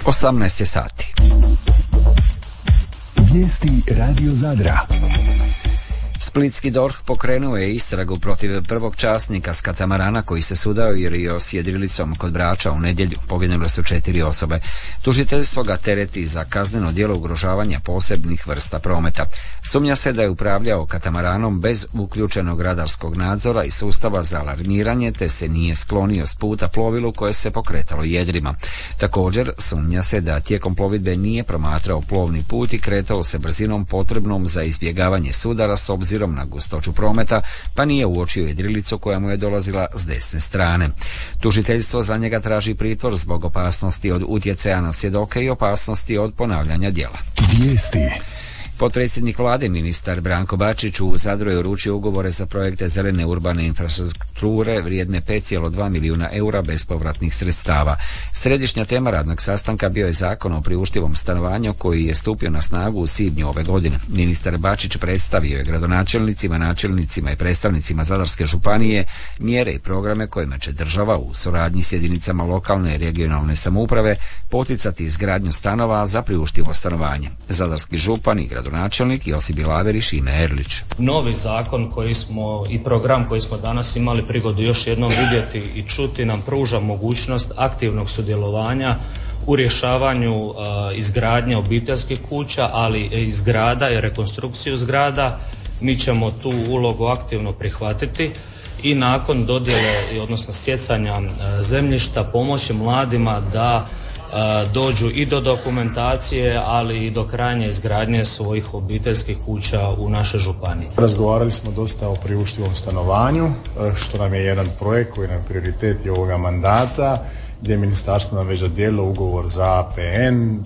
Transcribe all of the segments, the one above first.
18 sati. Vijesti Radio Zadra. Splitski DORH pokrenuo je istragu protiv prvog časnika s katamarana koji se sudario s jedrilicom kod Brača u nedjelju. Poginule su 4 osobe. Tužiteljstvo ga tereti za kazneno djelo ugrožavanja posebnih vrsta prometa. Sumnja se da je upravljao katamaranom bez uključenog radarskog nadzora i sustava za alarmiranje, te se nije sklonio s puta plovilu koje se pokretalo jedrima. Također, sumnja se da tijekom plovidbe nije promatrao plovni put i kretao se brzinom potrebnom za izbjegavanje sudara s obzirom na gustoću prometa, pa nije uočio jedrilicu koja mu je dolazila s desne strane. Tužiteljstvo za njega traži pritvor zbog opasnosti od utjecaja na svjedoke i opasnosti od ponavljanja djela. Vijesti. Potpredsjednik vlade ministar Branko Bačić u Zadru je uručio ugovore za projekte zelene urbane infrastrukture vrijedne 5,2 milijuna eura bespovratnih sredstava. Središnja tema radnog sastanka bio je Zakon o priuštivom stanovanju koji je stupio na snagu u svibnju ove godine. Ministar Bačić predstavio je gradonačelnicima, načelnicima i predstavnicima Zadarske županije mjere i programe kojima će država u suradnji s jedinicama lokalne i regionalne samouprave poticati izgradnju stanova za priuštivo stanovanje. Zadarski župan i gradonačelnik Josip Bilaver i Šime Erlić. Novi zakon i program koji smo danas imali prigodu još jednom vidjeti i čuti nam pruža mogućnost aktivnog sudjelovanja u rješavanju izgradnje obiteljskih kuća, ali i zgrada i rekonstrukciju zgrada. Mi ćemo tu ulogu aktivno prihvatiti i nakon dodjele, odnosno stjecanja zemljišta, pomoći mladima da dođu i do dokumentacije, ali i do krajnje izgradnje svojih obiteljskih kuća u našoj županiji. Razgovarali smo dosta o priuštivom stanovanju, što nam je jedan projekt koji nam je prioritet i ovoga mandata, gdje ministarstvo nam već dodijelilo ugovor za APN,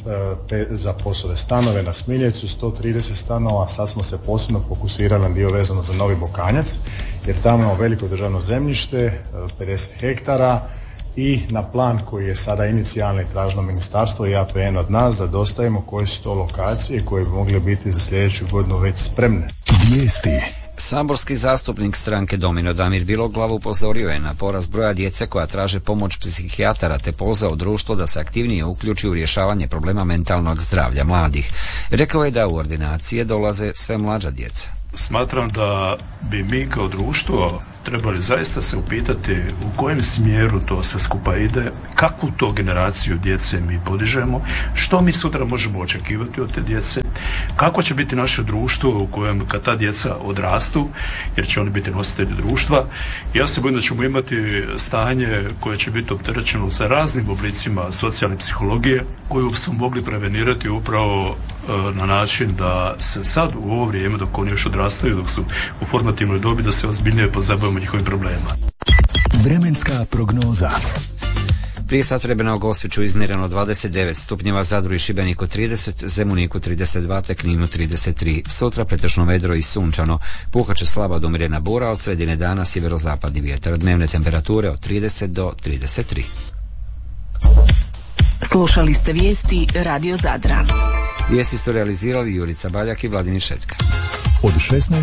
za POS-ove stanove na Smiljevcu, 130 stanova. Sad smo se posebno fokusirali na dio vezano za Novi Bokanjac, jer tamo imamo veliko državno zemljište, 50 hektara, i na plan koji je sada inicijalni tražilo ministarstvo i APN od nas da dostavimo koje su to lokacije koje bi mogle biti za sljedeću godinu već spremne. Vijesti. Saborski zastupnik stranke Domino Damir Biloglav upozorio je na porast broja djece koja traže pomoć psihijatara te pozvao društvo da se aktivnije uključi u rješavanje problema mentalnog zdravlja mladih. Rekao je da u ordinacije dolaze sve mlađa djeca. Smatram da bi mi kao društvo trebali zaista se upitati u kojem smjeru to sve skupa ide, kakvu to generaciju djece mi podižemo, što mi sutra možemo očekivati od te djece, kako će biti naše društvo u kojem kad ta djeca odrastu, jer će oni biti nositelji društva. Ja se bojim da ćemo imati stanje koje će biti opterećeno sa raznim oblicima socijalne psihologije koju smo mogli prevenirati upravo na način da se sad u ovo vrijeme dok oni još odrastaju, dok su u formativnoj dobi, da se ozbiljnije pozabavimo njihovim problemima. Vremenska prognoza. Prije sat vremena u Gospiću izmjereno 29 stupnjeva, Zadru i Šibeniku 30, Zemuniku 32 te Kninu 33. Sutra pretežno vedro i sunčano. Puhaće slaba od umjerena bura, od sredine dana sjeverozapadni vjetar. Dnevne temperature od 30 do 33. Slušali ste vijesti Radio Zadra. Vijesti su realizirali Jurica Baljak i Vladimir Šetka. Od 16